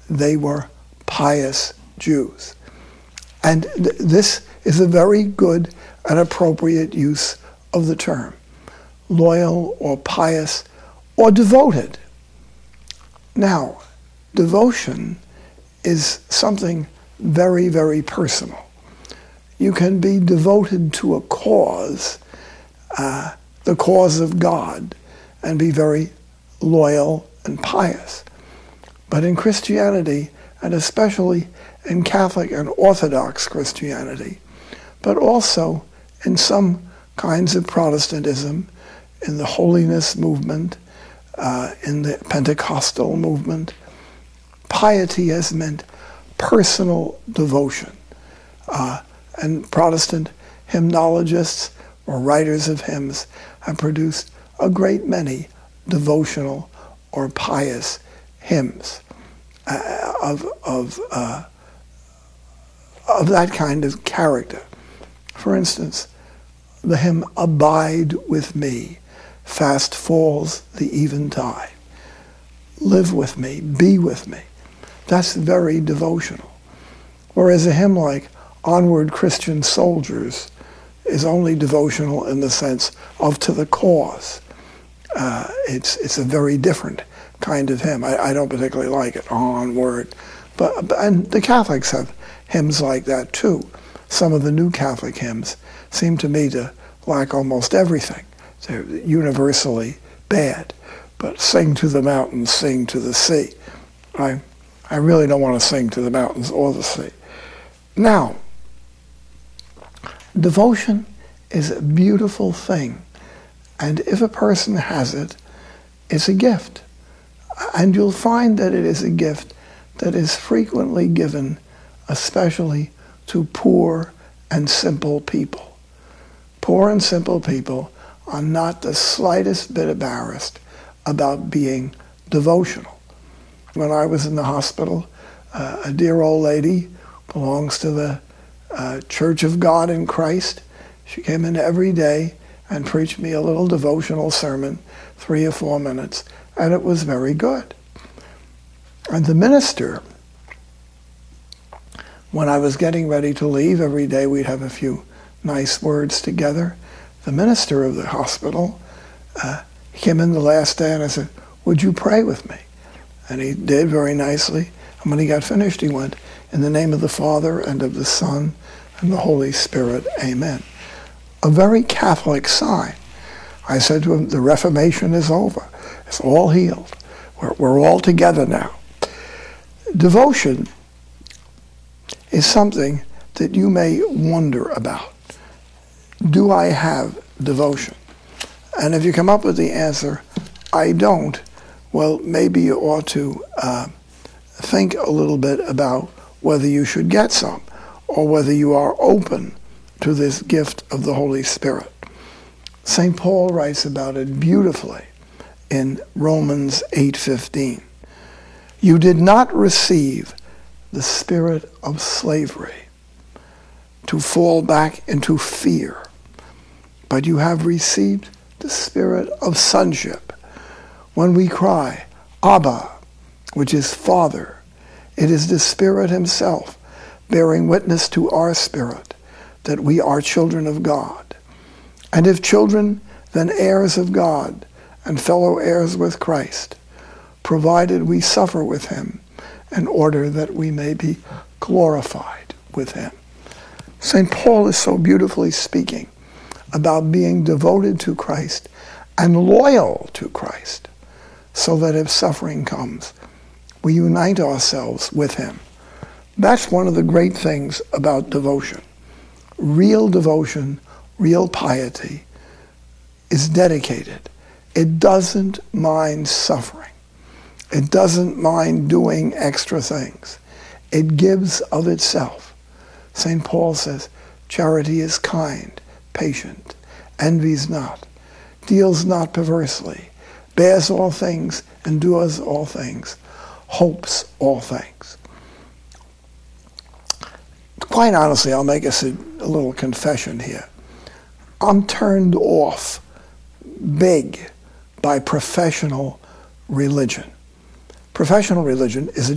they were pious Jews. And this is a very good and appropriate use of the term. Loyal or pious or devoted. Now, devotion is something very, very personal. You can be devoted to a cause, the cause of God, and be very loyal and pious. But in Christianity, and especially in Catholic and Orthodox Christianity, but also in some kinds of Protestantism, in the holiness movement, in the Pentecostal movement, piety has meant personal devotion. And Protestant hymnologists or writers of hymns have produced a great many devotional or pious hymns of that kind of character. For instance, the hymn "Abide with Me, fast falls the eventide." Live with me, be with me. That's very devotional. Whereas a hymn like "Onward Christian Soldiers" is only devotional in the sense of to the cause. It's a very different kind of hymn. I don't particularly like it, "Onward." And the Catholics have hymns like that too. Some of the new Catholic hymns seem to me to lack almost everything. They're universally bad. But "Sing to the mountains, sing to the sea." I really don't want to sing to the mountains or the sea. Now, devotion is a beautiful thing. And if a person has it, it's a gift. And you'll find that it is a gift that is frequently given, especially to poor and simple people. Poor and simple people are not the slightest bit embarrassed about being devotional. When I was in the hospital, a dear old lady belongs to the Church of God in Christ. She came in every day and preached me a little devotional sermon, 3 or 4 minutes, and it was very good. And the minister, when I was getting ready to leave, every day we'd have a few nice words together. The minister of the hospital, he came in the last day and I said, "Would you pray with me?" And he did very nicely. And when he got finished, he went, "In the name of the Father and of the Son and the Holy Spirit, amen." A very Catholic sign. I said to him, "The Reformation is over. It's all healed. We're all together now." Devotion is something that you may wonder about. Do I have devotion? And if you come up with the answer, "I don't," well, maybe you ought to think a little bit about whether you should get some, or whether you are open to this gift of the Holy Spirit. St. Paul writes about it beautifully in Romans 8:15. "You did not receive the spirit of slavery to fall back into fear, but you have received the spirit of sonship. When we cry, 'Abba,' which is Father, it is the Spirit himself bearing witness to our spirit that we are children of God. And if children, then heirs of God and fellow heirs with Christ, provided we suffer with him in order that we may be glorified with him." St. Paul is so beautifully speaking about being devoted to Christ and loyal to Christ, so that if suffering comes, we unite ourselves with him. That's one of the great things about devotion. Real devotion, real piety is dedicated. It doesn't mind suffering. It doesn't mind doing extra things. It gives of itself. St. Paul says, "Charity is kind, patient, envies not, deals not perversely, bears all things, endures all things, hopes all things." Quite honestly, I'll make a little confession here. I'm turned off big by professional religion. Professional religion is a